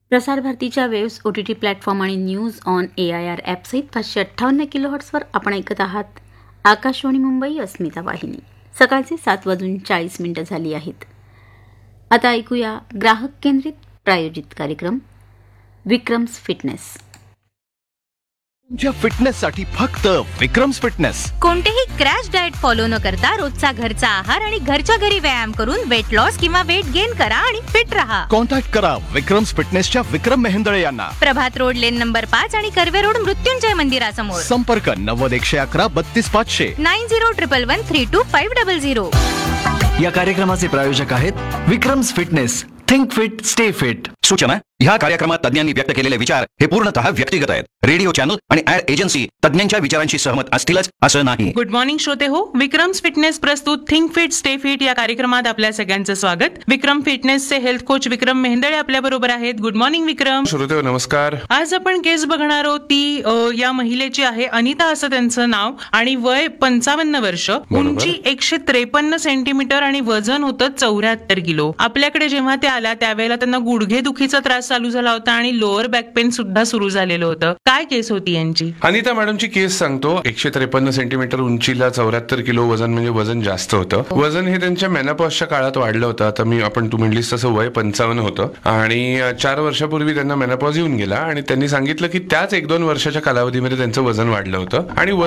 प्रसार भारतीच्या waves OTT platform आणि न्यूज ऑन AIR ॲपसहित 558 किलोहर्ट्सवर आपण ऐकत आहात आकाशवाणी मुंबई अस्मिता वाहिनी. सकाळचे 7:40 झाली आहेत. आता ऐकूया ग्राहक केंद्रित प्रायोजित कार्यक्रम विक्रम्स फिटनेस. तुमच्या फिटनेससाठी फक्त विक्रम्स फिटनेस. कोणतेही क्रॅश डाएट फॉलो न करता रोजचा घरचा आहार आणि घरच्या घरी व्यायाम करून वेट लॉस किंवा वेट गेन करा आणि फिट रहा. कॉन्टॅक्ट करा विक्रम्स फिटनेसच्या विक्रम मेहेंदळे यांना. प्रभात रोड लेन नंबर 5 आणि कर्वे रोड मृत्युंजय मंदिरासमोर. संपर्क 90 111 32 500 9011132500. या कार्यक्रमाचे प्रायोजक आहेत Vikram's fitness. Think fit stay fit. सूचना: ह्या कार्यक्रमात तज्ञांनी व्यक्त केलेले विचार हे पूर्णतः व्यक्तिगत आहेत. रेडिओ चॅनल आणि ऍड एजन्सी तज्ञांच्या विचारांशी सहमत असतीलच असं नाही. गुड मॉर्निंग श्रोते हो. विक्रम्स फिटनेस प्रस्तुत थिंक फिट स्टे फिट या कार्यक्रमात आपल्या सगळ्यांचं स्वागत. विक्रम फिटनेसचे हेल्थ कोच विक्रम मेहेंदळे आपल्या बरोबर आहेत. गुड मॉर्निंग विक्रम. श्रोते नमस्कार. आज आपण केस बघणार आहोत ती या महिलेची आहे अनिता असं त्यांचं नाव आणि वय 55 वर्ष, उंची 153 सेंटीमीटर आणि वजन होतं 74 किलो. आपल्याकडे जेव्हा त्या आल्या त्यावेळेला त्यांना गुडघे दुखीचा त्रास चालू झाला होता आणि लोअर बॅक पेन सुद्धा सुरू झालेलं होतं. काय केस होती यांची? अनिता मॅडमची केस सांगतो. 153 सेंटीमीटर उंचीला 74 किलो वजन, म्हणजे वजन जास्त होतं. वजन हे त्यांच्या मेनोपॉजच्या काळात वाढलं होतं. आता तू म्हणलीस तसं वय 55 होतं आणि 4 वर्षापूर्वी त्यांना मेनोपॉज येऊन गेला आणि त्यांनी सांगितलं की त्याच 1-2 वर्षाच्या कालावधीमध्ये त्यांचं वजन वाढलं होतं आणि